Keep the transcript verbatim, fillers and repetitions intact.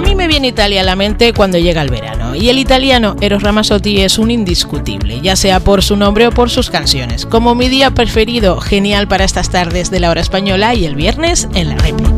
A mí me viene Italia a la mente cuando llega el verano, y el italiano Eros Ramazzotti es un indiscutible, ya sea por su nombre o por sus canciones. Como mi día preferido, genial para estas tardes de la hora española y el viernes en la réplica.